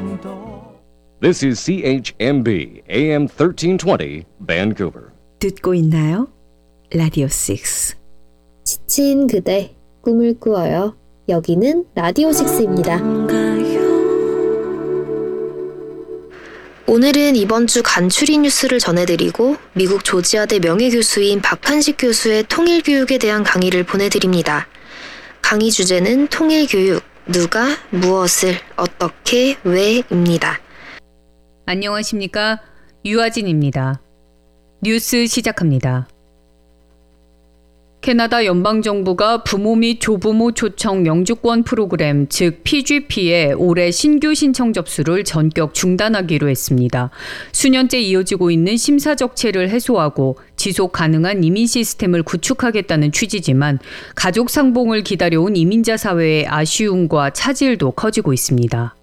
This is CHMB AM 1320 Vancouver. 듣고 있나요? 라디오 6. 지친 그대 꿈을 꾸어요. 여기는 라디오 6입니다. 오늘은 이번 주 간추리 뉴스를 전해드리고 미국 조지아대 명예교수인 박한식 교수의 통일교육에 대한 강의를 보내드립니다. 강의 주제는 통일교육, 누가, 무엇을, 어떻게, 왜입니다. 안녕하십니까? 유아진입니다. 뉴스 시작합니다. 캐나다 연방정부가 부모 및 조부모 초청 영주권 프로그램 즉 PGP의 올해 신규 신청 접수를 전격 중단하기로 했습니다. 수년째 이어지고 있는 심사 적체를 해소하고 지속 가능한 이민 시스템을 구축하겠다는 취지지만 가족 상봉을 기다려온 이민자 사회의 아쉬움과 차질도 커지고 있습니다.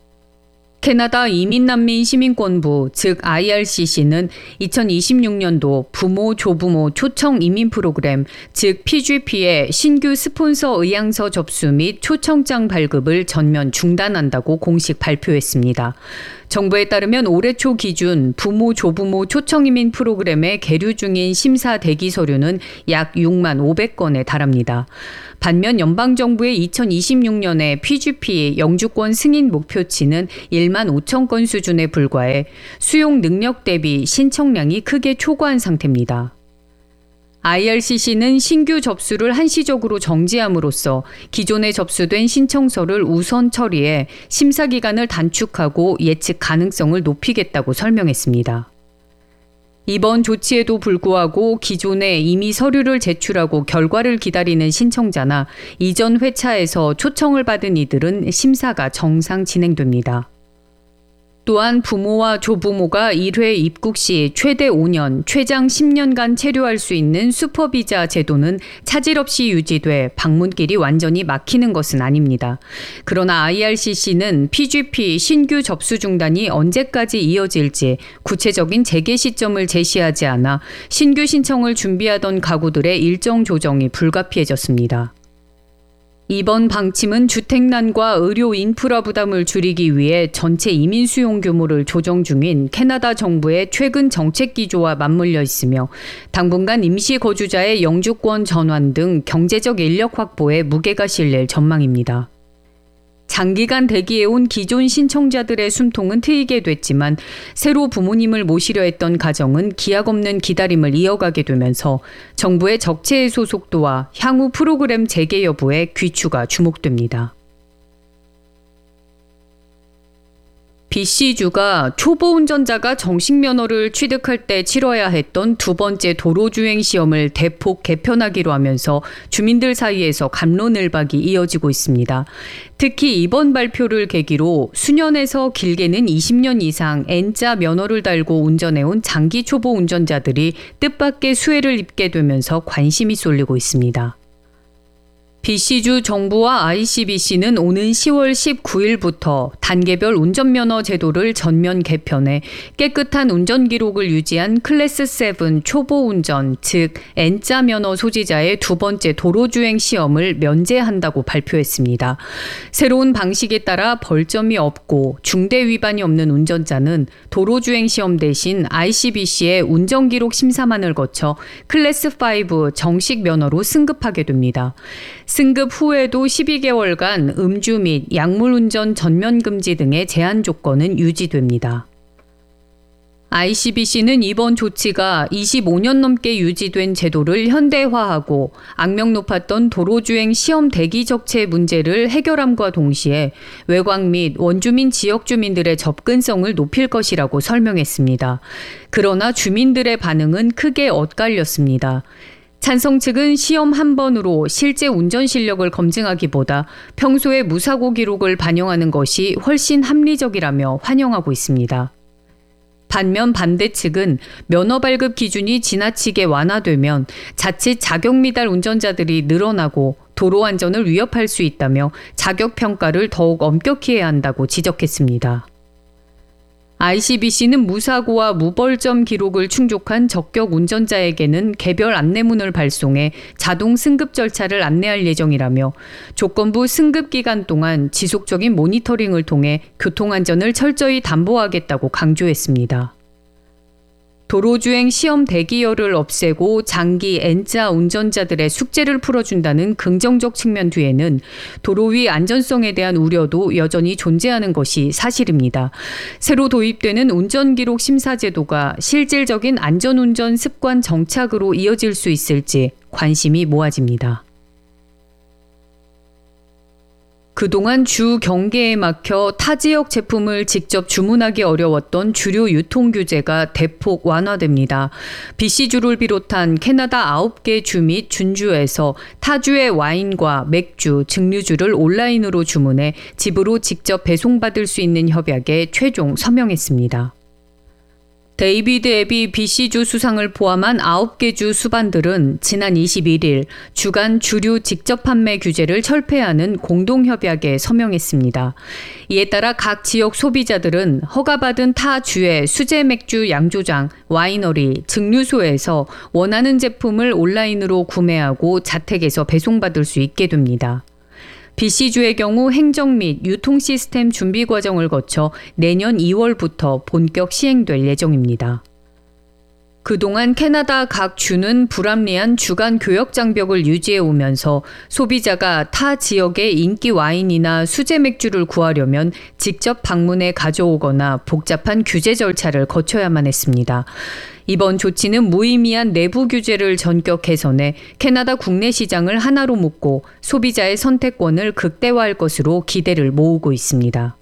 캐나다 이민난민 시민권부 즉 IRCC는 2026년도 부모 조부모 초청 이민 프로그램 즉 PGP의 신규 스폰서 의향서 접수 및 초청장 발급을 전면 중단한다고 공식 발표했습니다. 정부에 따르면 올해 초 기준 부모 조부모 초청 이민 프로그램에 계류 중인 심사 대기 서류는 약 6만 500건에 달합니다. 반면 연방정부의 2026년에 PGP 영주권 승인 목표치는 1만 5천 건 수준에 불과해 수용 능력 대비 신청량이 크게 초과한 상태입니다. IRCC는 신규 접수를 한시적으로 정지함으로써 기존에 접수된 신청서를 우선 처리해 심사 기간을 단축하고 예측 가능성을 높이겠다고 설명했습니다. 이번 조치에도 불구하고 기존에 이미 서류를 제출하고 결과를 기다리는 신청자나 이전 회차에서 초청을 받은 이들은 심사가 정상 진행됩니다. 또한 부모와 조부모가 1회 입국 시 최대 5년, 최장 10년간 체류할 수 있는 슈퍼비자 제도는 차질 없이 유지돼 방문길이 완전히 막히는 것은 아닙니다. 그러나 IRCC는 PGP 신규 접수 중단이 언제까지 이어질지 구체적인 재개 시점을 제시하지 않아 신규 신청을 준비하던 가구들의 일정 조정이 불가피해졌습니다. 이번 방침은 주택난과 의료 인프라 부담을 줄이기 위해 전체 이민 수용 규모를 조정 중인 캐나다 정부의 최근 정책 기조와 맞물려 있으며 당분간 임시 거주자의 영주권 전환 등 경제적 인력 확보에 무게가 실릴 전망입니다. 장기간 대기해온 기존 신청자들의 숨통은 트이게 됐지만 새로 부모님을 모시려 했던 가정은 기약 없는 기다림을 이어가게 되면서 정부의 적체 해소 속도와 향후 프로그램 재개 여부에 귀추가 주목됩니다. BC주가 초보 운전자가 정식 면허를 취득할 때 치러야 했던 두 번째 도로주행 시험을 대폭 개편하기로 하면서 주민들 사이에서 갑론을박이 이어지고 있습니다. 특히 이번 발표를 계기로 수년에서 길게는 20년 이상 N자 면허를 달고 운전해온 장기 초보 운전자들이 뜻밖의 수혜를 입게 되면서 관심이 쏠리고 있습니다. BC주 정부와 ICBC는 오는 10월 19일부터 단계별 운전면허 제도를 전면 개편해 깨끗한 운전 기록을 유지한 클래스 7 초보 운전, 즉 N자 면허 소지자의 두 번째 도로주행 시험을 면제한다고 발표했습니다. 새로운 방식에 따라 벌점이 없고 중대 위반이 없는 운전자는 도로주행 시험 대신 ICBC의 운전 기록 심사만을 거쳐 클래스 5 정식 면허로 승급하게 됩니다. 승급 후에도 12개월간 음주 및 약물 운전 전면 금지 등의 제한 조건은 유지됩니다. ICBC는 이번 조치가 25년 넘게 유지된 제도를 현대화하고 악명 높았던 도로주행 시험 대기 적체 문제를 해결함과 동시에 외곽 및 원주민 지역 주민들의 접근성을 높일 것이라고 설명했습니다. 그러나 주민들의 반응은 크게 엇갈렸습니다. 찬성 측은 시험 한 번으로 실제 운전 실력을 검증하기보다 평소의 무사고 기록을 반영하는 것이 훨씬 합리적이라며 환영하고 있습니다. 반면 반대 측은 면허 발급 기준이 지나치게 완화되면 자칫 자격 미달 운전자들이 늘어나고 도로 안전을 위협할 수 있다며 자격 평가를 더욱 엄격히 해야 한다고 지적했습니다. ICBC는 무사고와 무벌점 기록을 충족한 적격 운전자에게는 개별 안내문을 발송해 자동 승급 절차를 안내할 예정이라며 조건부 승급 기간 동안 지속적인 모니터링을 통해 교통안전을 철저히 담보하겠다고 강조했습니다. 도로주행 시험 대기열을 없애고 장기 N자 운전자들의 숙제를 풀어준다는 긍정적 측면 뒤에는 도로 위 안전성에 대한 우려도 여전히 존재하는 것이 사실입니다. 새로 도입되는 운전기록 심사 제도가 실질적인 안전운전 습관 정착으로 이어질 수 있을지 관심이 모아집니다. 그동안 주 경계에 막혀 타 지역 제품을 직접 주문하기 어려웠던 주류 유통 규제가 대폭 완화됩니다. BC주를 비롯한 캐나다 9개 주 및 준주에서 타주의 와인과 맥주, 증류주를 온라인으로 주문해 집으로 직접 배송받을 수 있는 협약에 최종 서명했습니다. 데이비드 앱이 BC주 수상을 포함한 9개 주 수반들은 지난 21일 주간 주류 직접 판매 규제를 철폐하는 공동협약에 서명했습니다. 이에 따라 각 지역 소비자들은 허가받은 타 주의 수제 맥주 양조장, 와이너리, 증류소에서 원하는 제품을 온라인으로 구매하고 자택에서 배송받을 수 있게 됩니다. BC주의 경우 행정 및 유통 시스템 준비 과정을 거쳐 내년 2월부터 본격 시행될 예정입니다. 그동안 캐나다 각 주는 불합리한 주간 교역 장벽을 유지해 오면서 소비자가 타 지역의 인기 와인이나 수제 맥주를 구하려면 직접 방문해 가져오거나 복잡한 규제 절차를 거쳐야만 했습니다. 이번 조치는 무의미한 내부 규제를 전격 개선해 캐나다 국내 시장을 하나로 묶고 소비자의 선택권을 극대화할 것으로 기대를 모으고 있습니다.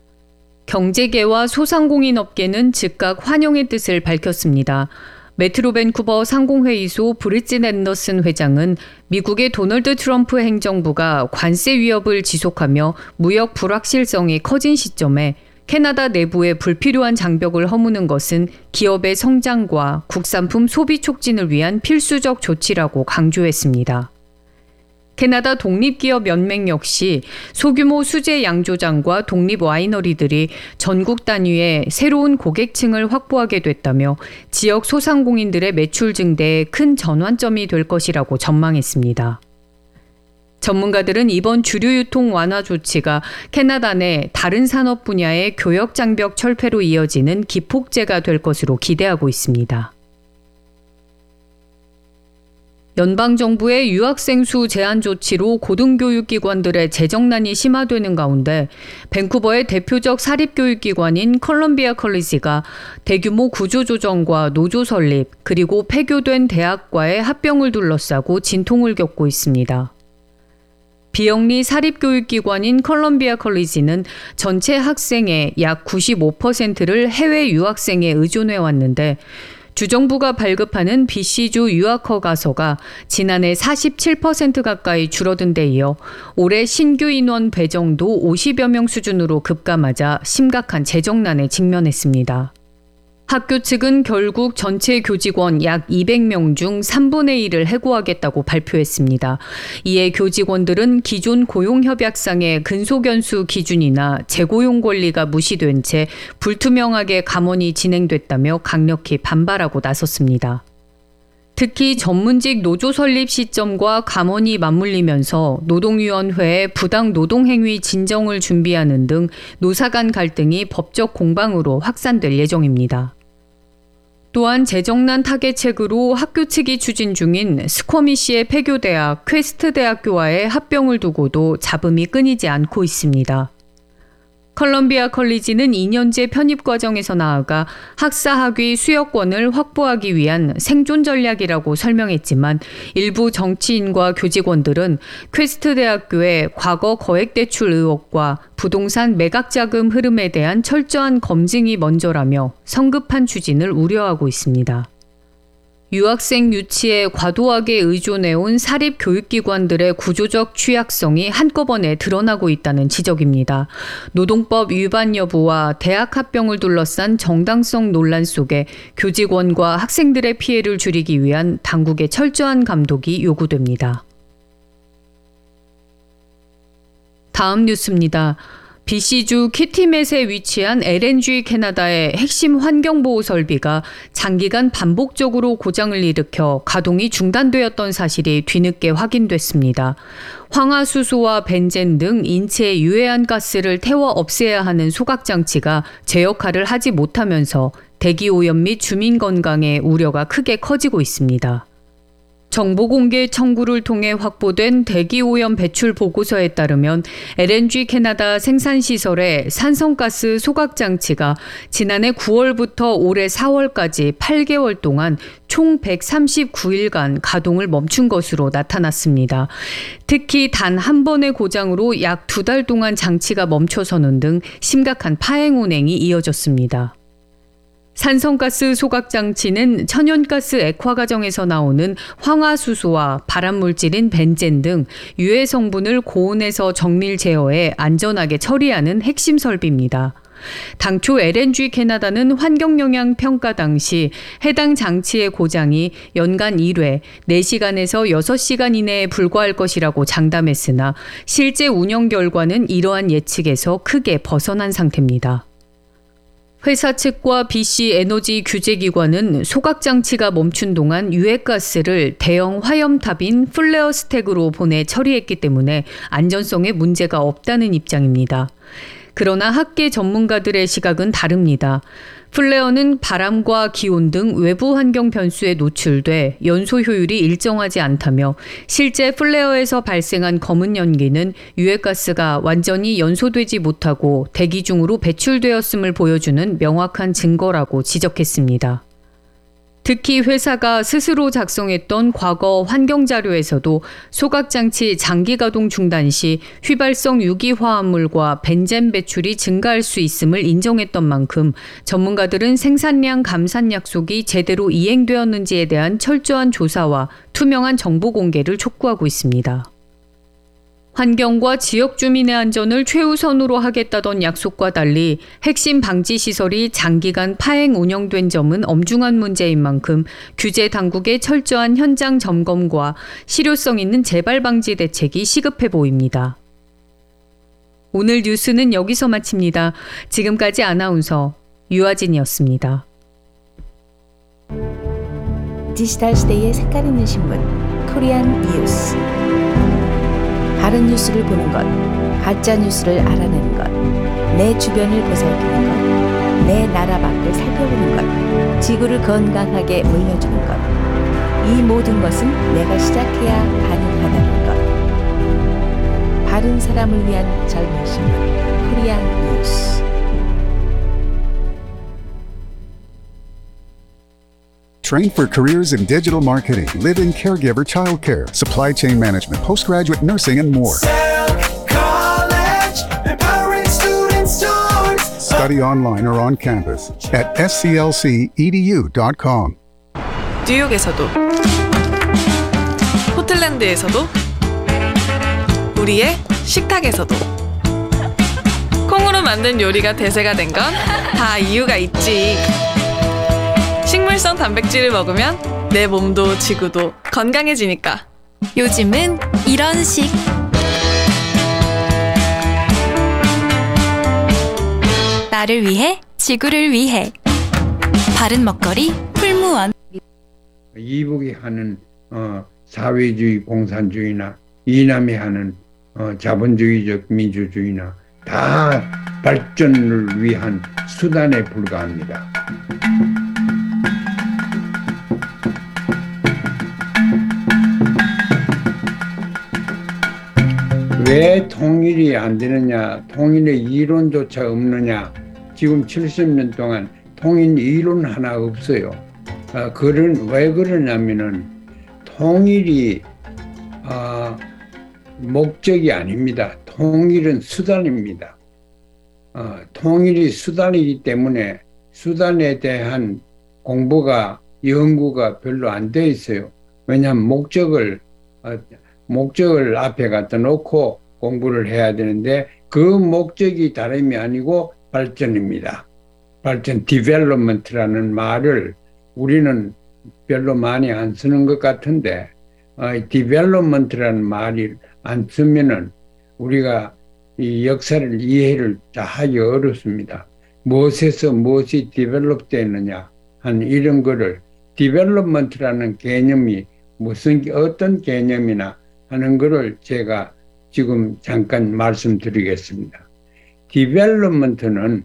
경제계와 소상공인업계는 즉각 환영의 뜻을 밝혔습니다. 메트로 밴쿠버 상공회의소 브릿짓 앤더슨 회장은 미국의 도널드 트럼프 행정부가 관세 위협을 지속하며 무역 불확실성이 커진 시점에 캐나다 내부에 불필요한 장벽을 허무는 것은 기업의 성장과 국산품 소비 촉진을 위한 필수적 조치라고 강조했습니다. 캐나다 독립기업연맹 역시 소규모 수제 양조장과 독립 와이너리들이 전국 단위의 새로운 고객층을 확보하게 됐다며 지역 소상공인들의 매출 증대에 큰 전환점이 될 것이라고 전망했습니다. 전문가들은 이번 주류 유통 완화 조치가 캐나다 내 다른 산업 분야의 교역 장벽 철폐로 이어지는 기폭제가 될 것으로 기대하고 있습니다. 연방정부의 유학생 수 제한 조치로 고등교육기관들의 재정난이 심화되는 가운데 밴쿠버의 대표적 사립교육기관인 컬럼비아 컬리지가 대규모 구조조정과 노조 설립 그리고 폐교된 대학과의 합병을 둘러싸고 진통을 겪고 있습니다. 비영리 사립교육기관인 컬럼비아 컬리지는 전체 학생의 약 95%를 해외 유학생에 의존해 왔는데 주정부가 발급하는 BC주 유학 허가서가 지난해 47% 가까이 줄어든 데 이어 올해 신규 인원 배정도 50여 명 수준으로 급감하자 심각한 재정난에 직면했습니다. 학교 측은 결국 전체 교직원 약 200명 중 3분의 1을 해고하겠다고 발표했습니다. 이에 교직원들은 기존 고용협약상의 근속연수 기준이나 재고용 권리가 무시된 채 불투명하게 감원이 진행됐다며 강력히 반발하고 나섰습니다. 특히 전문직 노조 설립 시점과 감원이 맞물리면서 노동위원회에 부당 노동행위 진정을 준비하는 등 노사 간 갈등이 법적 공방으로 확산될 예정입니다. 또한 재정난 타개책으로 학교 측이 추진 중인 스쿼미시의 폐교대학 퀘스트 대학교와의 합병을 두고도 잡음이 끊이지 않고 있습니다. 컬럼비아 컬리지는 2년제 편입 과정에서 나아가 학사학위 수여권을 확보하기 위한 생존 전략이라고 설명했지만 일부 정치인과 교직원들은 퀘스트 대학교의 과거 거액대출 의혹과 부동산 매각자금 흐름에 대한 철저한 검증이 먼저라며 성급한 추진을 우려하고 있습니다. 유학생 유치에 과도하게 의존해온 사립교육기관들의 구조적 취약성이 한꺼번에 드러나고 있다는 지적입니다. 노동법 위반 여부와 대학 합병을 둘러싼 정당성 논란 속에 교직원과 학생들의 피해를 줄이기 위한 당국의 철저한 감독이 요구됩니다. 다음 뉴스입니다. BC주 키티멧에 위치한 LNG 캐나다의 핵심 환경보호 설비가 장기간 반복적으로 고장을 일으켜 가동이 중단되었던 사실이 뒤늦게 확인됐습니다. 황화수소와 벤젠 등 인체에 유해한 가스를 태워 없애야 하는 소각장치가 제 역할을 하지 못하면서 대기오염 및 주민 건강에 우려가 크게 커지고 있습니다. 정보공개 청구를 통해 확보된 대기오염 배출 보고서에 따르면 LNG 캐나다 생산시설의 산성가스 소각장치가 지난해 9월부터 올해 4월까지 8개월 동안 총 139일간 가동을 멈춘 것으로 나타났습니다. 특히 단 한 번의 고장으로 약 2달 동안 장치가 멈춰서는 등 심각한 파행 운행이 이어졌습니다. 산성가스 소각장치는 천연가스 액화 과정에서 나오는 황화수소와 발암물질인 벤젠 등 유해 성분을 고온에서 정밀 제어해 안전하게 처리하는 핵심 설비입니다. 당초 LNG 캐나다는 환경영향 평가 당시 해당 장치의 고장이 연간 1회, 4시간에서 6시간 이내에 불과할 것이라고 장담했으나 실제 운영 결과는 이러한 예측에서 크게 벗어난 상태입니다. 회사 측과 BC 에너지 규제기관은 소각장치가 멈춘 동안 유해가스를 대형 화염탑인 플레어 스택으로 보내 처리했기 때문에 안전성에 문제가 없다는 입장입니다. 그러나 학계 전문가들의 시각은 다릅니다. 플레어는 바람과 기온 등 외부 환경 변수에 노출돼 연소 효율이 일정하지 않다며 실제 플레어에서 발생한 검은 연기는 유해가스가 완전히 연소되지 못하고 대기 중으로 배출되었음을 보여주는 명확한 증거라고 지적했습니다. 특히 회사가 스스로 작성했던 과거 환경자료에서도 소각장치 장기 가동 중단 시 휘발성 유기화합물과 벤젠 배출이 증가할 수 있음을 인정했던 만큼 전문가들은 생산량 감산 약속이 제대로 이행되었는지에 대한 철저한 조사와 투명한 정보 공개를 촉구하고 있습니다. 환경과 지역 주민의 안전을 최우선으로 하겠다던 약속과 달리 핵심 방지 시설이 장기간 파행 운영된 점은 엄중한 문제인 만큼 규제 당국의 철저한 현장 점검과 실효성 있는 재발 방지 대책이 시급해 보입니다. 오늘 뉴스는 여기서 마칩니다. 지금까지 아나운서 유아진이었습니다. 디지털 시대의 색깔 있는 신문 코리안 뉴스. 다른 뉴스를 보는 것, 가짜 뉴스를 알아내는 것, 내 주변을 보살피는 것, 내 나라 밖을 살펴보는 것, 지구를 건강하게 물려주는 것. 이 모든 것은 내가 시작해야 가능하다는 것. 바른 사람을 위한 젊은 신문 코리안 뉴스. Train for careers in digital marketing, live-in caregiver childcare, supply chain management, postgraduate nursing, and more. College, empowering students towards Study online or on campus at sclcedu.com. 뉴욕에서도, 포틀랜드에서도, 우리의 식탁에서도. 콩으로 만든 요리가 대세가 된 건 다 이유가 있지. 식물성 단백질을 먹으면 내 몸도 지구도 건강해지니까. 요즘은 이런 식. 나를 위해, 지구를 위해. 바른 먹거리 풀무원. 이북이 하는 사회주의 공산주의나 이남이 하는 자본주의적 민주주의나 다 발전을 위한 수단에 불과합니다. 왜 통일이 안 되느냐, 통일의 이론조차 없느냐, 지금 70년 동안 통일 이론 하나 없어요. 왜 그러냐면은 통일이 목적이 아닙니다. 통일은 수단입니다. 통일이 수단이기 때문에 수단에 대한 공부가, 연구가 별로 안 돼 있어요. 왜냐하면 목적을 앞에 갖다 놓고 공부를 해야 되는데 그 목적이 다름이 아니고 발전입니다. 발전, 디벨롭먼트라는 말을 우리는 별로 많이 안 쓰는 것 같은데 디벨롭먼트라는 말이 안 쓰면은 우리가 이 역사를 이해를 다 하기 어렵습니다. 무엇에서 무엇이 디벨롭 되느냐 하는 이런 거를 디벨롭먼트라는 개념이 어떤 개념이나 하는 거를 제가 지금 잠깐 말씀드리겠습니다. 디벨롭먼트는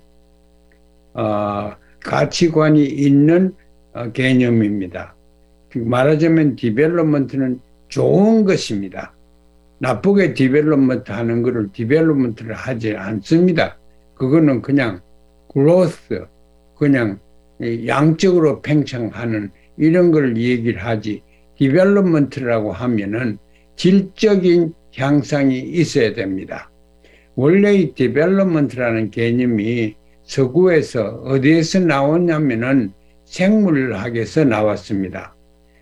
가치관이 있는 개념입니다. 말하자면 디벨롭먼트는 좋은 것입니다. 나쁘게 디벨롭먼트 하는 것을 디벨롭먼트를 하지 않습니다. 그거는 그냥 growth, 그냥 양적으로 팽창하는 이런 걸 얘기를 하지, 디벨롭먼트라고 하면은 질적인 향상이 있어야 됩니다. 원래 이 디벨롭먼트라는 개념이 서구에서 어디에서 나왔냐면은 생물학에서 나왔습니다.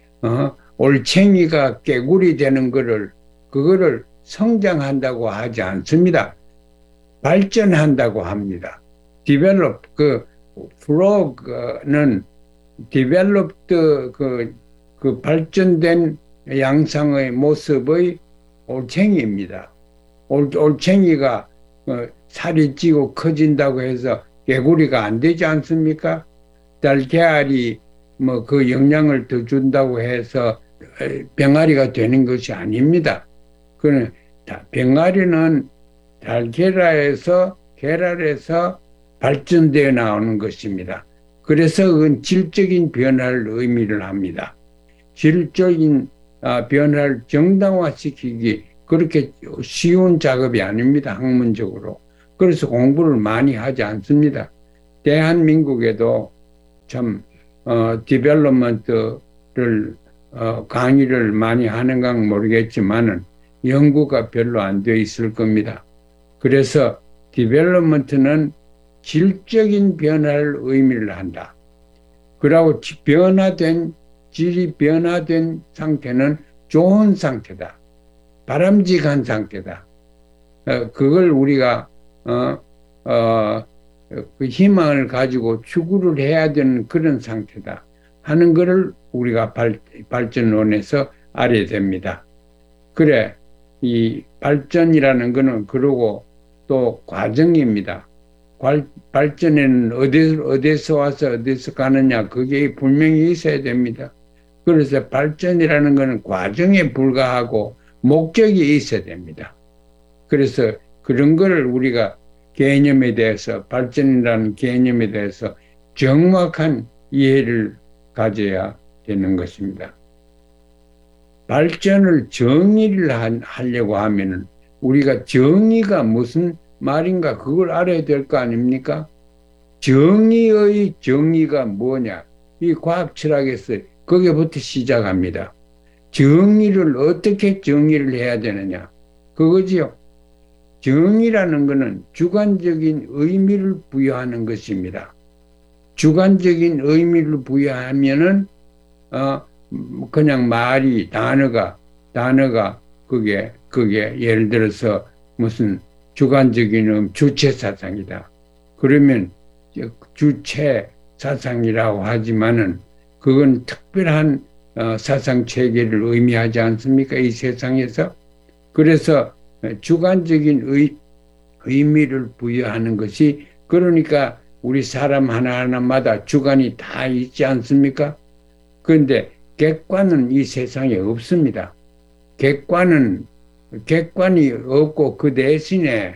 올챙이가 깨구리 되는 그거를 성장한다고 하지 않습니다. 발전한다고 합니다. develop, frog는 developed 그 발전된 양상의 모습의 올챙이입니다. 올챙이가 살이 찌고 커진다고 해서 개구리가 안 되지 않습니까? 달걀이 그 영양을 더 준다고 해서 병아리가 되는 것이 아닙니다. 그는 병아리는 달걀에서 계랄에서 발전되어 나오는 것입니다. 그래서 그건 질적인 변화를 의미를 합니다. 질적인 변화를 정당화시키기 그렇게 쉬운 작업이 아닙니다. 학문적으로. 그래서 공부를 많이 하지 않습니다. 대한민국에도 참 디벨롭먼트를 강의를 많이 하는가 모르겠지만은 연구가 별로 안 되어 있을 겁니다. 그래서 디벨롭먼트는 질적인 변화를 의미를 한다. 그리고 질이 변화된 상태는 좋은 상태다. 바람직한 상태다. 그걸 우리가 그 희망을 가지고 추구를 해야 되는 그런 상태다 하는 것을 우리가 발전론에서 알아야 됩니다. 그래, 이 발전이라는 것은 그러고 또 과정입니다. 발전에는 어디서 와서 어디서 가느냐 그게 분명히 있어야 됩니다. 그래서 발전이라는 것은 과정에 불과하고 목적이 있어야 됩니다. 그래서 그런 거를 우리가 개념에 대해서 발전이라는 개념에 대해서 정확한 이해를 가져야 되는 것입니다. 발전을 정의를 하려고 하면은 우리가 정의가 무슨 말인가 그걸 알아야 될 거 아닙니까? 정의의 정의가 뭐냐? 이 과학 철학에서 거기부터 시작합니다. 정의를 어떻게 정의를 해야 되느냐? 그거지요. 정의라는 것은 주관적인 의미를 부여하는 것입니다. 주관적인 의미를 부여하면은 그냥 말이 단어가 그게 예를 들어서 무슨 주관적인 주체 사상이다. 그러면 주체 사상이라고 하지만은 그건 특별한 사상 체계를 의미하지 않습니까? 이 세상에서. 그래서 주관적인 의미를 부여하는 것이 그러니까 우리 사람 하나하나마다 주관이 다 있지 않습니까? 그런데 객관은 이 세상에 없습니다. 객관이 없고 그 대신에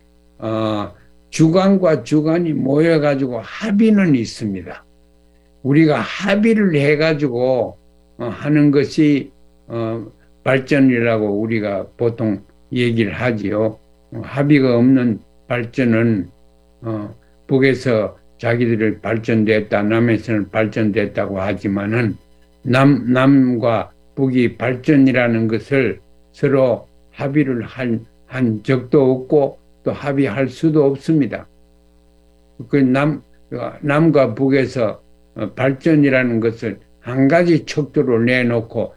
주관과 주관이 모여가지고 합의는 있습니다. 우리가 합의를 해가지고 하는 것이 발전이라고 우리가 보통 얘기를 하지요. 합의가 없는 발전은 북에서 자기들이 발전됐다, 남에서는 발전됐다고 하지만은 남과 북이 발전이라는 것을 서로 합의를 한 적도 없고 또 합의할 수도 없습니다. 그 남과 북에서 발전이라는 것을 한 가지 척도를 내놓고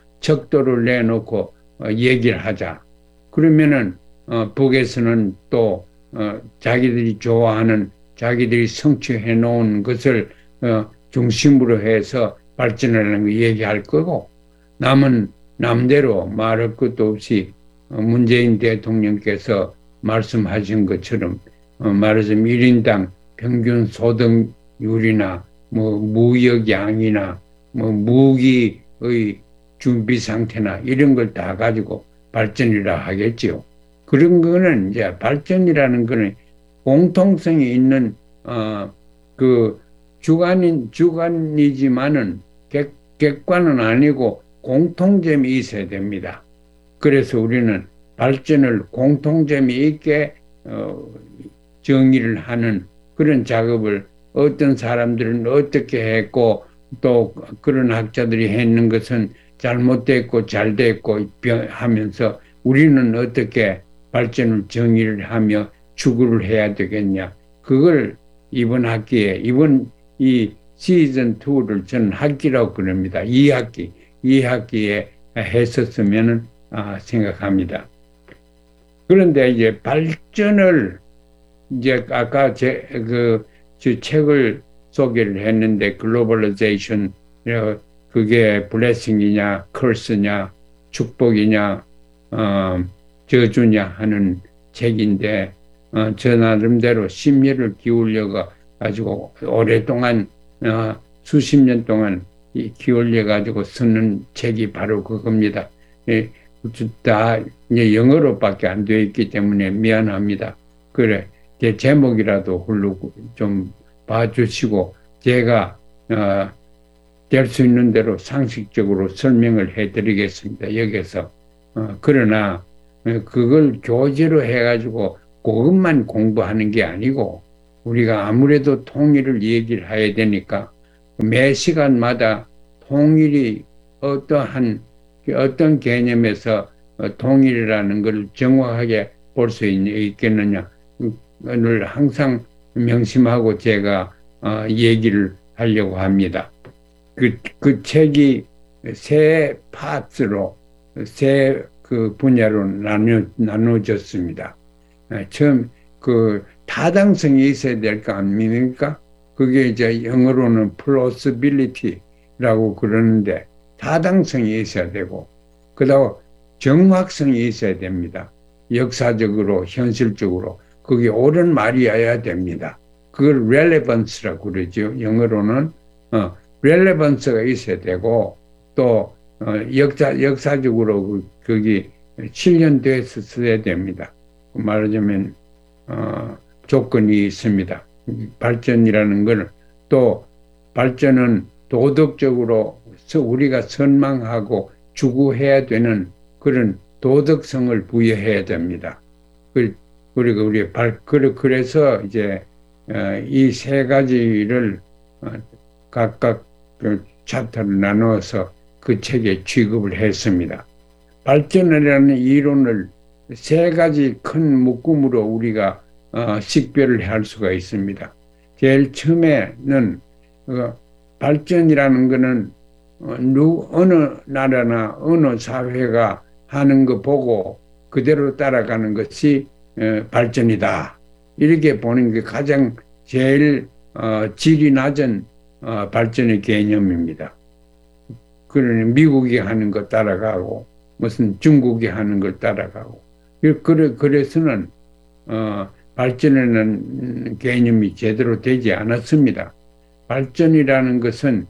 얘기를 하자. 그러면은 북에서는 또 자기들이 좋아하는 자기들이 성취해 놓은 것을 중심으로 해서 발전하는 거 얘기할 거고, 남은 남대로 말할 것도 없이 문재인 대통령께서 말씀하신 것처럼 말하자면 1인당 평균 소득률이나 뭐 무역량이나 뭐 무기의 준비 상태나 이런 걸 다 가지고 발전이라 하겠지요. 그런 거는 이제 발전이라는 거는 공통성이 있는 그 주관이지만은 객관은 아니고 공통점이 있어야 됩니다. 그래서 우리는 발전을 공통점이 있게 정의를 하는 그런 작업을 어떤 사람들은 어떻게 했고 또 그런 학자들이 했는 것은 잘못됐고 잘됐고 하면서 우리는 어떻게 발전을 정의를 하며 추구를 해야 되겠냐. 그걸 이번 학기에 이번 이 시즌 2를 저는 학기라고 그럽니다. 2학기에 했었으면 생각합니다. 그런데 이제 발전을 이제 아까 제 책을 소개를 했는데 글로벌라이제이션 그게 블레싱이냐 커스냐 축복이냐 저주냐 하는 책인데 저 나름대로 심혈을 기울여 가지고 오랫동안 수십 년 동안 기울여 가지고 쓰는 책이 바로 그겁니다. 다 이제 영어로밖에 안 되어 있기 때문에 미안합니다. 그래 제 제목이라도 훌르고 좀 봐주시고 제가 될 수 있는 대로 상식적으로 설명을 해드리겠습니다. 여기서 그러나 그걸 교재로 해가지고 그것만 공부하는 게 아니고 우리가 아무래도 통일을 얘기를 해야 되니까 매 시간마다 통일이 어떤 개념에서 통일이라는 걸 정확하게 볼 수 있겠느냐 를 항상 명심하고 제가 얘기를 하려고 합니다. 그 책이 세 파트로 세 그 분야로 나눠졌습니다. 처음 그 타당성이 있어야 될 거 아닙니까? 그게 이제 영어로는 plausibility라고 그러는데 타당성이 있어야 되고 그다음 정확성이 있어야 됩니다. 역사적으로 현실적으로 그게 옳은 말이어야 됩니다. 그걸 relevance라고 그러죠. 영어로는 relevance가 있어야 되고 또 역사적으로 거기 실현돼서 써야 됩니다. 말하자면 조건이 있습니다. 발전이라는 걸 또 발전은 도덕적으로 우리가 선망하고 추구해야 되는 그런 도덕성을 부여해야 됩니다. 그래서 이제 이 세 가지를 각각 챕터를 나누어서 그 책에 취급을 했습니다. 발전이라는 이론을 세 가지 큰 묶음으로 우리가 식별을 할 수가 있습니다. 제일 처음에는 발전이라는 것은 어느 나라나 어느 사회가 하는 거 보고 그대로 따라가는 것이 발전이다. 이렇게 보는 게 가장 제일 질이 낮은 발전의 개념입니다. 그러니 미국이 하는 거 따라가고 무슨 중국이 하는 걸 따라가고 그래서는 발전이라는 개념이 제대로 되지 않았습니다. 발전이라는 것은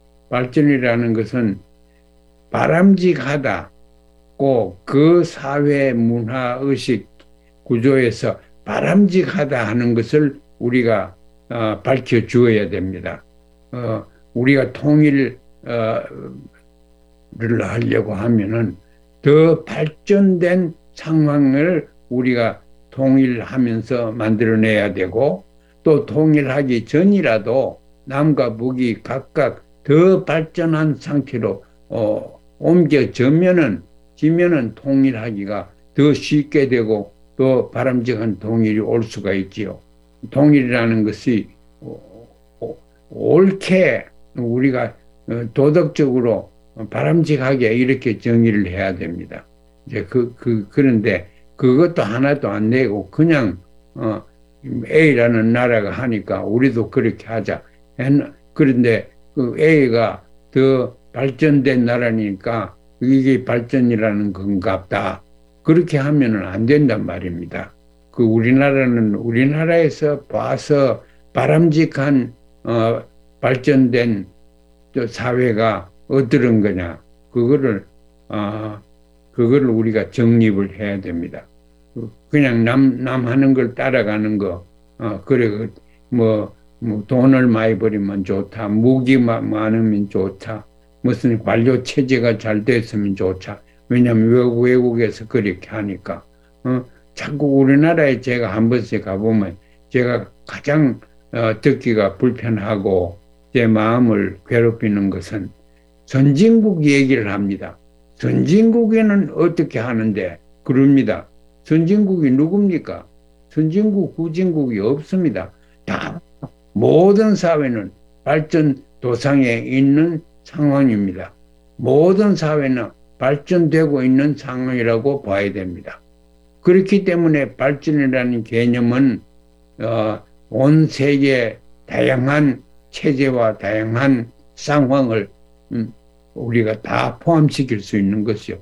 바람직하다고 그 사회 문화 의식 구조에서 바람직하다 하는 것을 우리가 밝혀 주어야 됩니다. 우리가 통일을 하려고 하면은 더 발전된 상황을 우리가 통일하면서 만들어내야 되고 또 통일하기 전이라도 남과 북이 각각 더 발전한 상태로 옮겨지면은 통일하기가 더 쉽게 되고 또 바람직한 통일이 올 수가 있지요. 통일이라는 것이 옳게 우리가 도덕적으로 바람직하게 이렇게 정의를 해야 됩니다. 이제 그런데 그것도 하나도 안 내고 그냥 A라는 나라가 하니까 우리도 그렇게 하자. 그런데 그 A가 더 발전된 나라니까 이게 발전이라는 건갑다. 그렇게 하면은 안 된단 말입니다. 그 우리나라에서 봐서 바람직한 발전된 또 사회가 어떤 거냐, 그거를 우리가 정립을 해야 됩니다. 그냥 남 하는 걸 따라가는 거, 그래, 뭐 돈을 많이 벌이면 좋다, 무기 많으면 좋다, 무슨 관료 체제가 잘 됐으면 좋다. 왜냐하면 외국에서 그렇게 하니까. 자꾸 우리나라에 제가 한 번씩 가보면 제가 가장 듣기가 불편하고 제 마음을 괴롭히는 것은 선진국 얘기를 합니다. 선진국에는 어떻게 하는데 그럽니다. 선진국이 누굽니까? 선진국, 후진국이 없습니다. 다 모든 사회는 발전 도상에 있는 상황입니다. 모든 사회는 발전되고 있는 상황이라고 봐야 됩니다. 그렇기 때문에 발전이라는 개념은 온 세계 다양한 체제와 다양한 상황을 우리가 다 포함시킬 수 있는 것이요.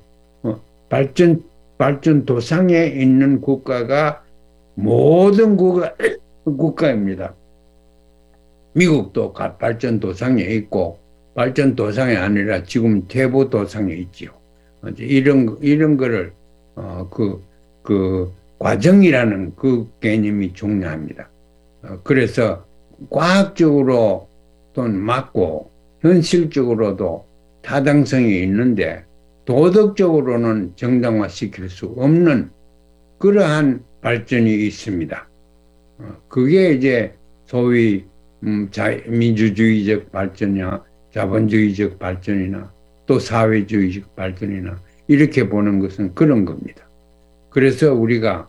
발전 도상에 있는 국가가 모든 국가입니다. 미국도 발전 도상에 있고 발전 도상이 아니라 지금 퇴보 도상에 있지요. 이런 거를 그 과정이라는 그 개념이 중요합니다. 그래서 과학적으로 또는 맞고 현실적으로도 타당성이 있는데 도덕적으로는 정당화시킬 수 없는 그러한 발전이 있습니다. 그게 이제 소위 민주주의적 발전이나 자본주의적 발전이나 또 사회주의적 발전이나 이렇게 보는 것은 그런 겁니다. 그래서 우리가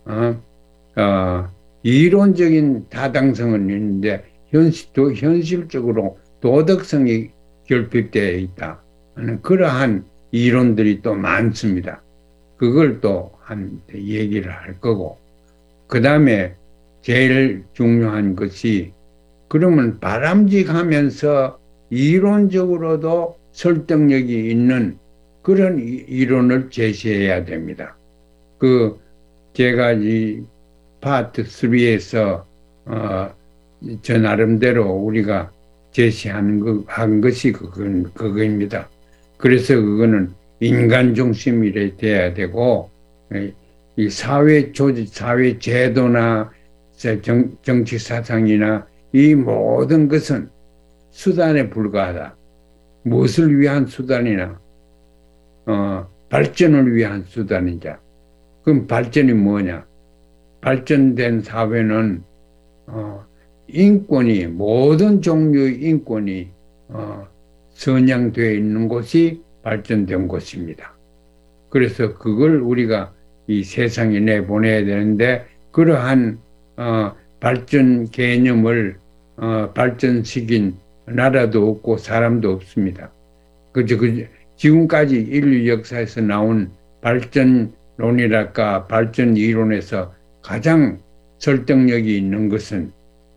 이론적인 타당성은 있는데 현실적으로 도덕성이 결핍되어 있다 하는 그러한 이론들이 또 많습니다. 그걸 또 얘기를 할 거고, 그 다음에 제일 중요한 것이 그러면 바람직하면서 이론적으로도 설득력이 있는 그런 이론을 제시해야 됩니다. 제가 이 파트 3에서 저 나름대로 우리가 제시하는 한 것이 그거입니다. 그래서 그거는 인간 중심이 돼야 되고, 이 사회 조직, 사회 제도나 정치 사상이나 이 모든 것은 수단에 불과하다. 무엇을 위한 수단이나 발전을 위한 수단이자. 그럼 발전이 뭐냐? 발전된 사회는 인권이 모든 종류의 인권이 선양되어 있는 곳이 발전된 곳입니다. 그래서 그걸 우리가 이 세상에 내보내야 되는데 그러한 발전 개념을 발전시킨 나라도 없고 사람도 없습니다. 지금까지 인류 역사에서 나온 발전론이랄까 발전 이론에서 가장 설득력이 있는 것은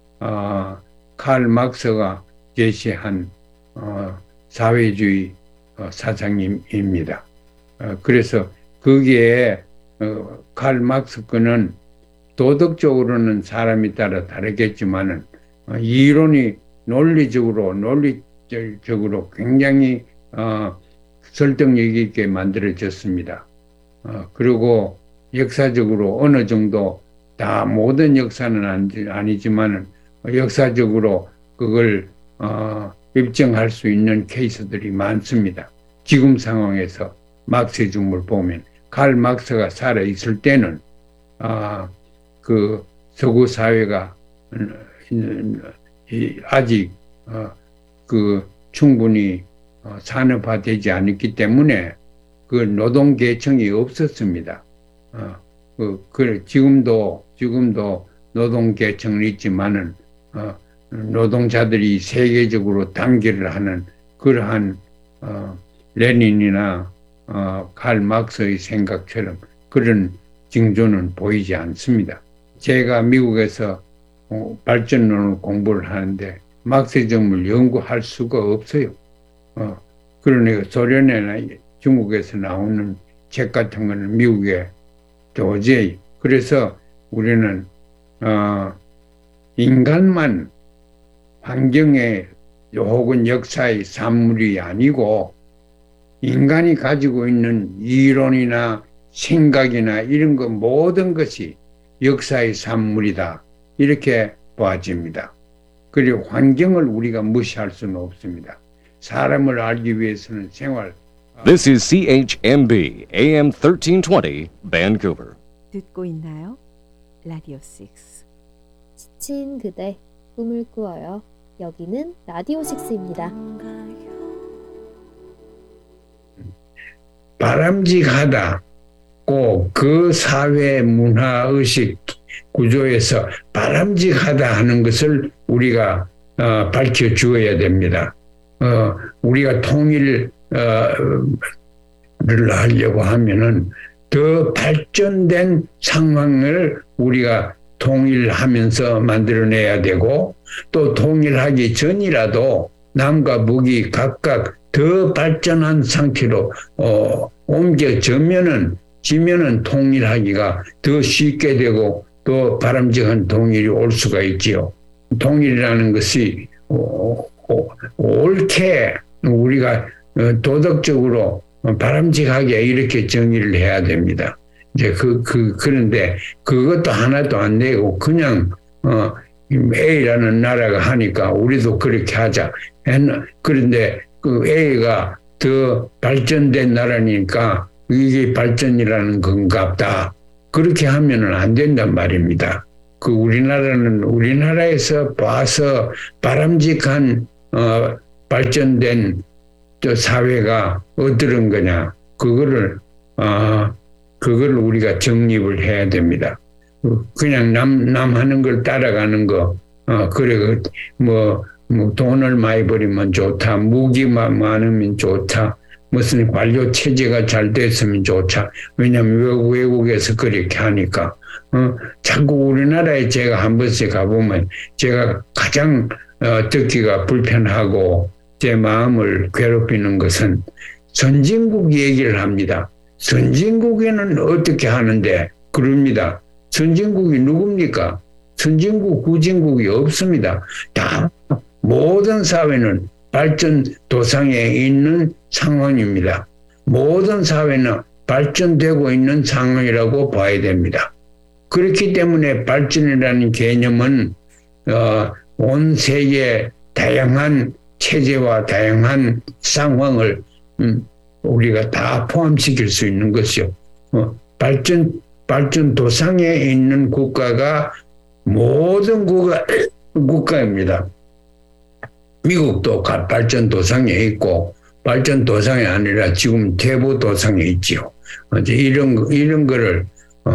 칼 막스가 제시한 사회주의 사상입니다. 그래서 거기에 칼 막스 거는 도덕적으로는 사람에 따라 다르겠지만은 이론이 논리적으로 굉장히 설득력 있게 만들어졌습니다. 그리고 역사적으로 어느 정도 다 모든 역사는 아니지만은 역사적으로 그걸 입증할 수 있는 케이스들이 많습니다. 지금 상황에서 막스의 중을 보면 칼 막스가 살아 있을 때는 그 서구 사회가 아직 충분히 산업화되지 않았기 때문에 그 노동 계층이 없었습니다. 지금도 노동 계층은 있지만은 노동자들이 세계적으로 단결을 하는 그러한 레닌이나 칼 막스의 생각처럼 그런 징조는 보이지 않습니다. 제가 미국에서 발전론을 공부를 하는데 막스즘을 연구할 수가 없어요. 그러니까 소련이나 중국에서 나오는 책 같은 거는 미국에 도저히, 그래서 우리는 인간만 환경의 혹은 역사의 산물이 아니고 인간이 가지고 있는 이론이나 생각이나 이런 것 모든 것이 역사의 산물이다. 이렇게 봐집니다. 그리고 환경을 우리가 무시할 수는 없습니다. 사람을 알기 위해서는 생활. This is CHMB AM 1320 Vancouver. 듣고 있나요? 라디오 6. 지친 그대 꿈을 꾸어요. 여기는 라디오 6입니다. 바람직하다. 꼭 그 사회 문화 의식 구조에서 바람직하다 하는 것을 우리가 밝혀 주어야 됩니다. 우리가 통일을 하려고 하면은 더 발전된 상황을 우리가 통일하면서 만들어내야 되고, 또 통일하기 전이라도 남과 북이 각각 더 발전한 상태로 옮겨지면은 통일하기가 더 쉽게 되고 또 바람직한 통일이 올 수가 있지요. 통일이라는 것이 옳게 우리가 도덕적으로 바람직하게 이렇게 정의를 해야 됩니다. 이제 그런데 그것도 하나도 안 되고 그냥 A라는 나라가 하니까 우리도 그렇게 하자. 그런데 그 A가 더 발전된 나라니까 이게 발전이라는 건갑다. 그렇게 하면은 안 된단 말입니다. 그 우리나라에서 봐서 바람직한 발전된 사회가 어떤 거냐. 그거를 우리가 정립을 해야 됩니다. 그냥 남 하는 걸 따라가는 거, 그래, 돈을 많이 벌이면 좋다, 무기만 많으면 좋다, 무슨 관료 체제가 잘 됐으면 좋다. 왜냐하면 외국에서 그렇게 하니까. 자꾸 우리나라에 제가 한 번씩 가보면 제가 가장 듣기가 불편하고 제 마음을 괴롭히는 것은 선진국 얘기를 합니다. 선진국에는 어떻게 하는데 그럽니다. 선진국이 누굽니까? 선진국, 후진국이 없습니다. 다 모든 사회는 발전 도상에 있는 상황입니다. 모든 사회는 발전되고 있는 상황이라고 봐야 됩니다. 그렇기 때문에 발전이라는 개념은 온 세계의 다양한 체제와 다양한 상황을 우리가 다 포함시킬 수 있는 것이요. 발전 도상에 있는 국가가 모든 국가입니다. 미국도 발전 도상에 있고 발전 도상이 아니라 지금 퇴보 도상에 있지요. 이제 이런 거를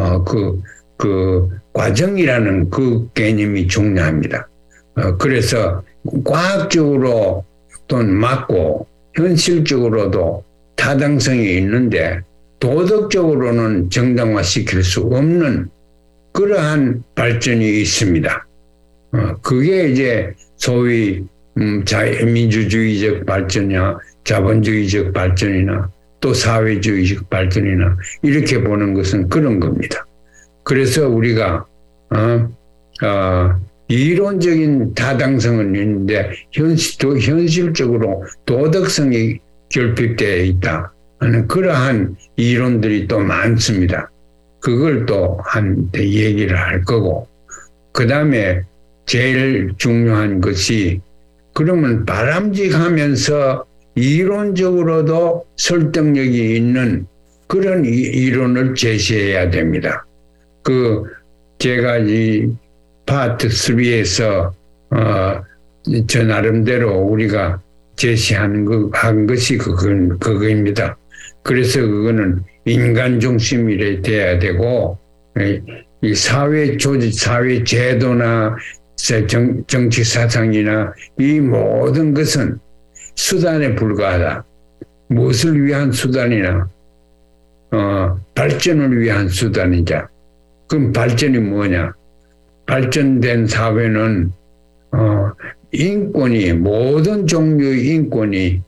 그 과정이라는 그 개념이 중요합니다. 그래서 과학적으로 또는 맞고 현실적으로도 타당성이 있는데 도덕적으로는 정당화시킬 수 없는 그러한 발전이 있습니다. 그게 이제 소위 민주주의적 발전이나 자본주의적 발전이나 또 사회주의적 발전이나 이렇게 보는 것은 그런 겁니다. 그래서 우리가 이론적인 타당성은 있는데 현실적으로 도덕성이 결핍되어 있다 하는 그러한 이론들이 또 많습니다. 그걸 또 한테 얘기를 할 거고, 그 다음에 제일 중요한 것이 그러면 바람직하면서 이론적으로도 설득력이 있는 그런 이론을 제시해야 됩니다. 제가 이 파트 3에서 저 나름대로 우리가 제시하는 한 것이 그거입니다. 그래서 그거는 인간 중심이 돼야 되고, 이 사회 조직, 사회 제도나 정치 사상이나 이 모든 것은 수단에 불과하다. 무엇을 위한 수단이나 발전을 위한 수단이자. 그럼 발전이 뭐냐? 발전된 사회는 인권이 모든 종류의 인권이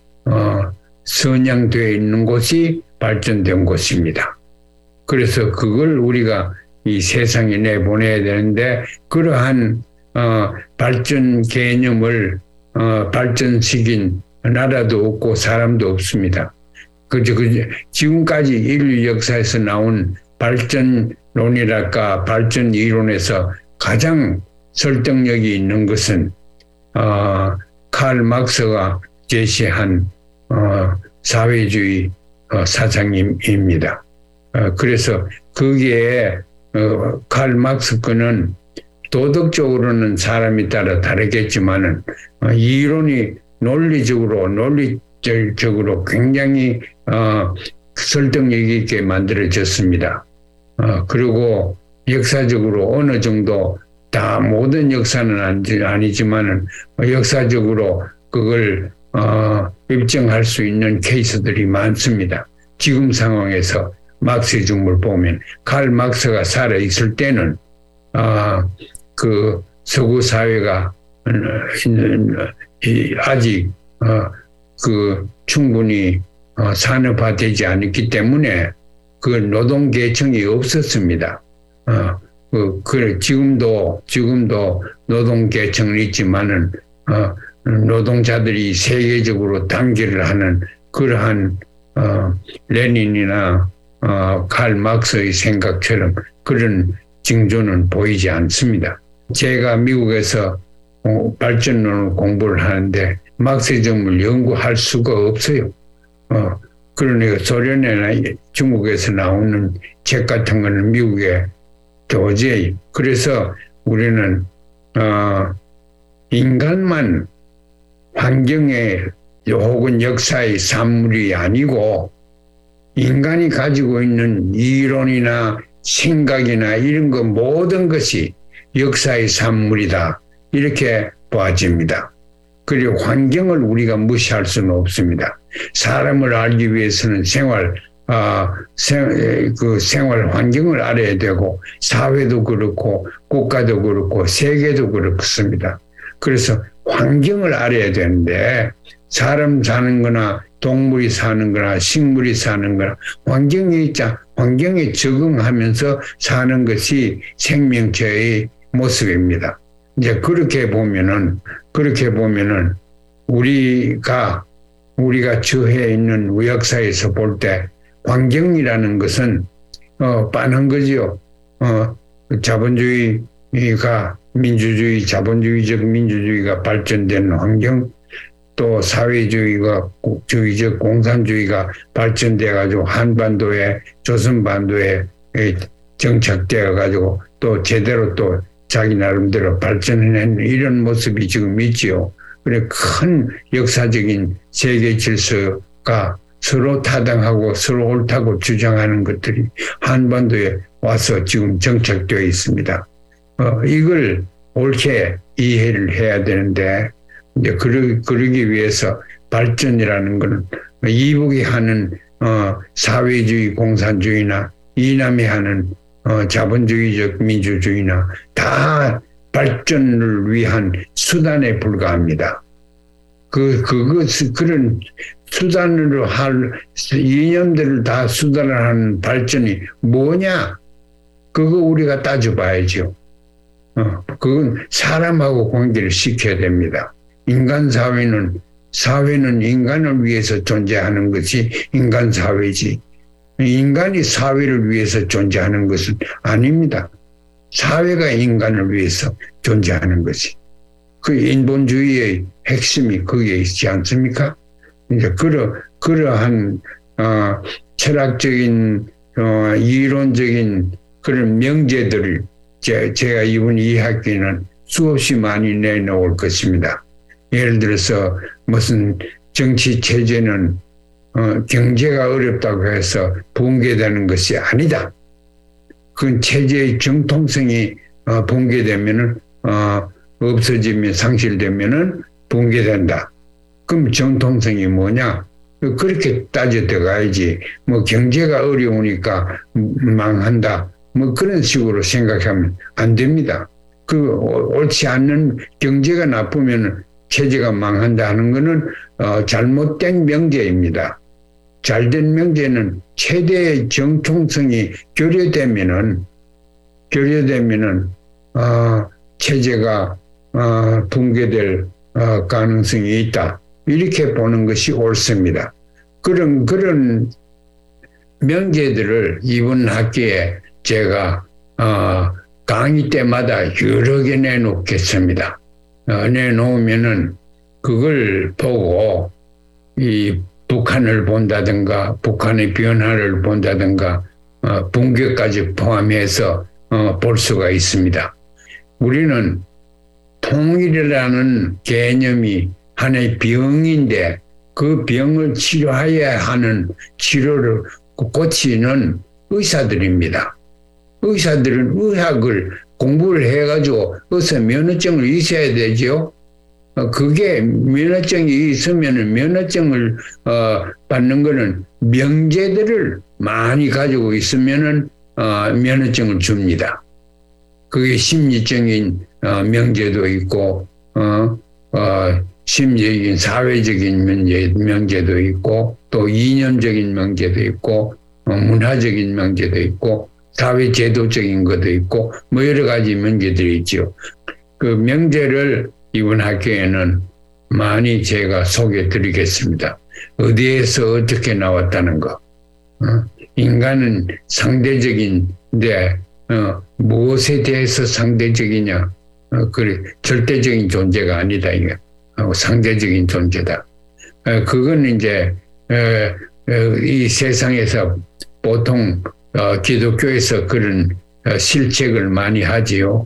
선양되어 있는 곳이 발전된 곳입니다. 그래서 그걸 우리가 이 세상에 내보내야 되는데 그러한 발전 개념을 발전시킨 나라도 없고 사람도 없습니다. 지금까지 인류 역사에서 나온 발전론이랄까 발전 이론에서 가장 설득력이 있는 것은 칼 막스가 제시한 사회주의 사상입니다. 그래서 거기에 칼 막스 거는 도덕적으로는 사람이 따라 다르겠지만은 이론이 논리적으로 굉장히 설득력 있게 만들어졌습니다. 그리고 역사적으로 어느 정도 다 모든 역사는 아니지만은 역사적으로 그걸 입증할 수 있는 케이스들이 많습니다. 지금 상황에서 막스의 중물 보면 칼 막스가 살아 있을 때는 그 서구 사회가 아직 그 충분히 산업화되지 않았기 때문에 그 노동 계층이 없었습니다. 지금도 노동 계층은 있지만은 노동자들이 세계적으로 단결을 하는 그러한 레닌이나 칼 막스의 생각처럼 그런 징조는 보이지 않습니다. 제가 미국에서 발전론을 공부를 하는데 막스의 점을 연구할 수가 없어요. 그러니까 소련이나 중국에서 나오는 책 같은 거는 미국에 도저히 그래서 우리는 인간만 환경의 혹은 역사의 산물이 아니고 인간이 가지고 있는 이론이나 생각이나 이런 것 모든 것이 역사의 산물이다. 이렇게 봐집니다. 그리고 환경을 우리가 무시할 수는 없습니다. 사람을 알기 위해서는 생활 환경을 알아야 되고 사회도 그렇고 국가도 그렇고 세계도 그렇습니다. 그래서 환경을 알아야 되는데 사람 사는 거나 동물이 사는 거나 식물이 사는 거나 환경에 적응하면서 사는 것이 생명체의 모습입니다. 이제 그렇게 보면은 우리가 처해 있는 역사에서 볼 때 환경이라는 것은 빤한 거지요. 자본주의가 자본주의적 민주주의가 발전된 환경, 또 사회주의적 공산주의가 발전돼 가지고 한반도에 조선반도에 정착되어 가지고 또 제대로 또 자기 나름대로 발전해낸 이런 모습이 지금 있지요. 그래 큰 역사적인 세계 질서가 서로 타당하고 서로 옳다고 주장하는 것들이 한반도에 와서 지금 정착되어 있습니다. 이걸 옳게 이해를 해야 되는데 이제 그러기 위해서 발전이라는 것은 이북이 하는 사회주의 공산주의나 이남이 하는 자본주의적 민주주의나 다 발전을 위한 수단에 불과합니다. 그런 수단으로 할 이념들을 다 수단을 하는 발전이 뭐냐? 그거 우리가 따져봐야죠. 그건 사람하고 관계를 시켜야 됩니다. 사회는 인간을 위해서 존재하는 것이 인간 사회지. 인간이 사회를 위해서 존재하는 것은 아닙니다. 사회가 인간을 위해서 존재하는 것이. 그 인본주의의 핵심이 거기에 있지 않습니까? 이제 그러한 철학적인 이론적인 그런 명제들을 제가 이번 2학기는 수없이 많이 내놓을 것입니다. 예를 들어서 무슨 정치 체제는 경제가 어렵다고 해서 붕괴되는 것이 아니다. 그 체제의 정통성이 붕괴되면은 없어지면 상실되면은 붕괴된다. 그럼 정통성이 뭐냐? 그렇게 따져 들어가야지. 뭐 경제가 어려우니까 망한다. 뭐 그런 식으로 생각하면 안 됩니다. 옳지 않는 경제가 나쁘면 체제가 망한다 하는 것은 잘못된 명제입니다. 잘된 명제는 최대의 정통성이 교류되면은 결여되면은 체제가 붕괴될 가능성이 있다. 이렇게 보는 것이 옳습니다. 그런 명제들을 이번 학기에 제가 강의 때마다 여러 개 내놓겠습니다. 내놓으면은 그걸 보고 이 북한을 본다든가 북한의 변화를 본다든가 붕괴까지 포함해서 볼 수가 있습니다. 우리는 통일이라는 개념이 하나의 병인데 그 병을 치료해야 하는 치료를 고치는 의사들입니다. 의사들은 의학을 공부를 해가지고 어서 면허증을 있어야 되죠. 그게 면허증이 있으면 면허증을 받는 거는 명제들을 많이 가지고 있으면은 면허증을 줍니다. 그게 심리적인 명제도 있고 심리적인 사회적인 명제도 있고 또 이념적인 명제도 있고 문화적인 명제도 있고 사회제도적인 것도 있고 뭐 여러 가지 명제들이 있죠. 그 명제를 이번 학기에는 많이 제가 소개해 드리겠습니다. 어디에서 어떻게 나왔다는 거. 인간은 상대적인데 무엇에 대해서 상대적이냐. 그래 절대적인 존재가 아니다. 이게 상대적인 존재다. 그건 이제 이 세상에서 보통 기독교에서 그런 실책을 많이 하지요.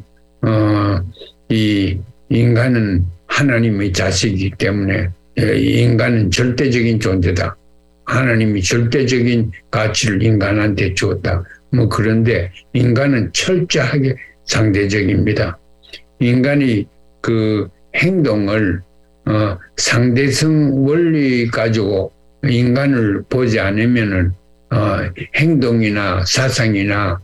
이 인간은 하나님의 자식이기 때문에 인간은 절대적인 존재다. 하나님이 절대적인 가치를 인간한테 주었다. 뭐 그런데 인간은 철저하게 상대적입니다. 인간이 그 행동을 상대성 원리 가지고 인간을 보지 않으면은 행동이나 사상이나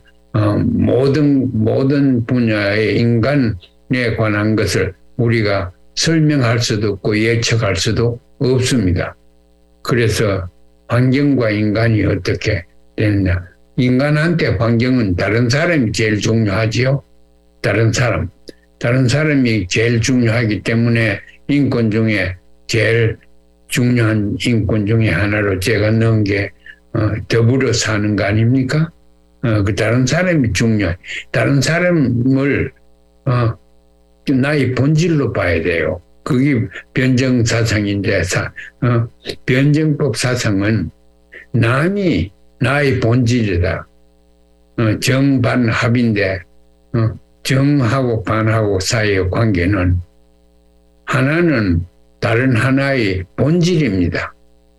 모든 분야의 인간에 관한 것을 우리가 설명할 수도 없고 예측할 수도 없습니다. 그래서 환경과 인간이 어떻게 되느냐. 인간한테 환경은 다른 사람이 제일 중요하지요. 다른 사람이 제일 중요하기 때문에 인권 중에 제일 중요한 인권 중에 하나로 제가 넣은 게 더불어 사는 거 아닙니까? 그 다른 사람이 중요해. 다른 사람을 나의 본질로 봐야 돼요. 그게 변정 사상인데 변정법 사상은 남이 나의 본질이다. 정반합인데 정하고 반하고 사이의 관계는 하나는 다른 하나의 본질입니다.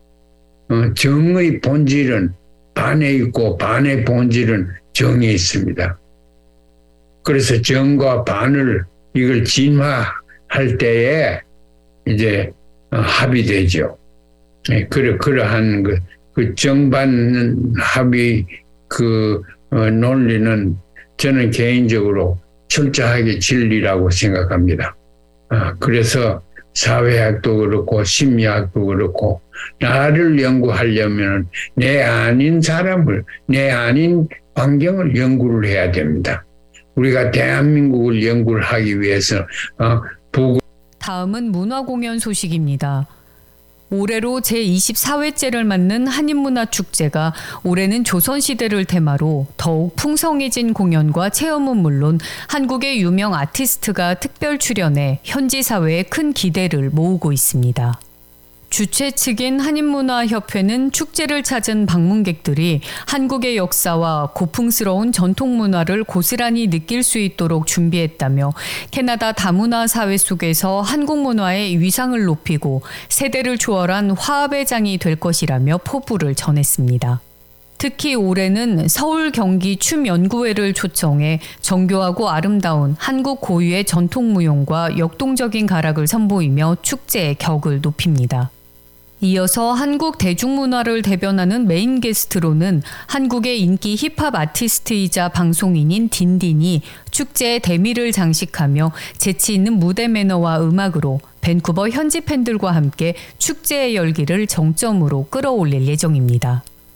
정의 본질은 반에 있고 반의 본질은 정에 있습니다. 그래서 정과 반을 이걸 진화할 때에 이제 합이 되죠. 그러한 그 정반 합의 그 논리는 저는 개인적으로 철저하게 진리라고 생각합니다. 그래서 사회학도 그렇고 심리학도 그렇고 나를 연구하려면 내 아닌 사람을, 내 아닌 환경을 연구를 해야 됩니다. 우리가 대한민국을 연구를 하기 위해서 다음은 문화공연 소식입니다. 올해로 제24회째를 맞는 한인문화축제가 올해는 조선시대를 테마로 더욱 풍성해진 공연과 체험은 물론 한국의 유명 아티스트가 특별 출연해 현지 사회에 큰 기대를 모으고 있습니다. 주최 측인 한인문화협회는 축제를 찾은 방문객들이 한국의 역사와 고풍스러운 전통 문화를 고스란히 느낄 수 있도록 준비했다며 캐나다 다문화 사회 속에서 한국 문화의 위상을 높이고 세대를 초월한 화합의 장이 될 것이라며 포부를 전했습니다. 특히 올해는 서울 경기 춤연구회를 초청해 정교하고 아름다운 한국 고유의 전통무용과 역동적인 가락을 선보이며 축제의 격을 높입니다. 이어서 한국 대중문화를 대변하는 메인 게스트로는 한국의 인기 힙합 아티스트이자 방송인인 딘딘이 축제의 대미를 장식하며 재치 있는 무대 매너와 음악으로 밴쿠버 현지 팬들과 함께 축제의 열기를 정점으로 끌어올릴 예정입니다.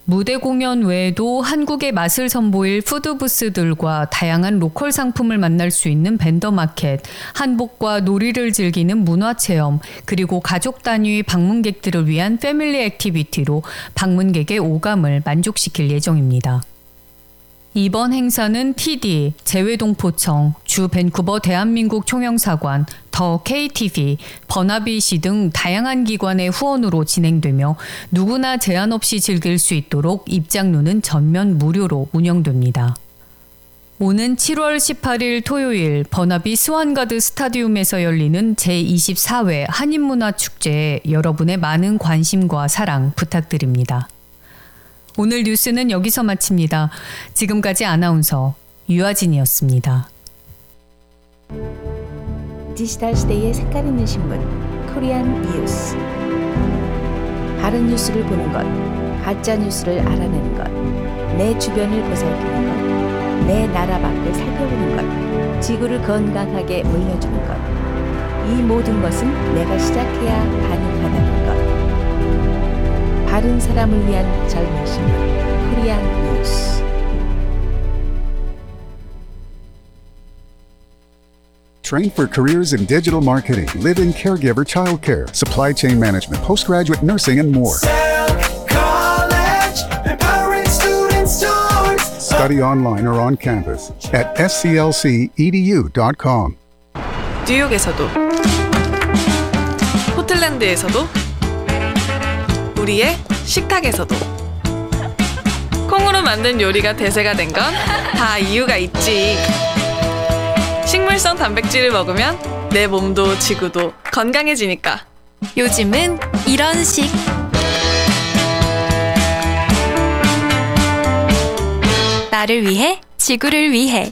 무대 공연 외에도 한국의 맛을 선보일 푸드부스들과 다양한 로컬 상품을 만날 수 있는 벤더마켓, 한복과 놀이를 즐기는 문화체험, 그리고 가족 단위 방문객들을 위한 패밀리 액티비티로 방문객의 오감을 만족시킬 예정입니다. 이번 행사는 PD, 재외동포청, 주 밴쿠버 대한민국 총영사관, 더 KTV, 버나비시 등 다양한 기관의 후원으로 진행되며 누구나 제한 없이 즐길 수 있도록 입장료는 전면 무료로 운영됩니다. 오는 7월 18일 토요일 버나비 스완가드 스타디움에서 열리는 제24회 한인문화축제에 여러분의 많은 관심과 사랑 부탁드립니다. 오늘 뉴스는 여기서 마칩니다. 지금까지 아나운서 유아진이었습니다. 디지털 시대의 색깔 있는 신문 코리안 뉴스. 바른 뉴스를 보는 것, 가짜 뉴스를 알아내는 것, 내 주변을 보살피는 것, 내 나라 밖을 살펴보는 것, 지구를 건강하게 물려주는 것. 이 모든 것은 내가 시작해야 가능하다는 것. 바른 사람을 위한 젊은 신문 코리안 뉴스. Train for careers in digital marketing, live-in caregiver childcare, supply chain management, postgraduate nursing, and more. College, empowering students towards Study online or on campus at sclcedu.com. 뉴욕에서도, 포틀랜드에서도, 우리의 식탁에서도. 콩으로 만든 요리가 대세가 된 건 다 이유가 있지. 식물성 단백질을 먹으면 내 몸도 지구도 건강해지니까. 요즘은 이런 식. 나를 위해, 지구를 위해.